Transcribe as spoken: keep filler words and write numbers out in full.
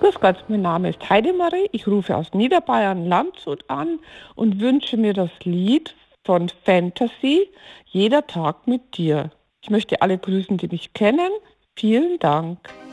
Grüß Gott, mein Name ist Heidemarie. Ich rufe aus Niederbayern Landshut an und wünsche mir das Lied von Fantasy Jeder Tag mit dir. Ich möchte alle grüßen, die mich kennen. Vielen Dank.